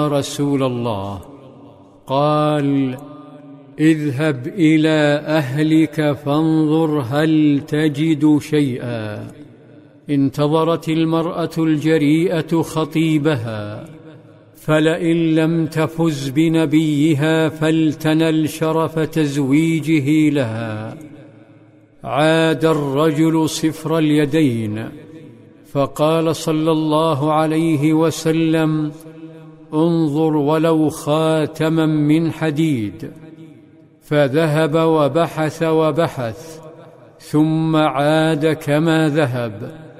رسول الله؟ قال: اذهب إلى أهلك فانظر هل تجد شيئا. انتظرت المرأة الجريئة خطيبها، فلئن لم تفز بنبيها فلتنل شرف تزويجه لها. عاد الرجل صفر اليدين، فقال صلى الله عليه وسلم: انظر ولو خاتما من حديد. فذهب وبحث وبحث، ثم عاد كما ذهب،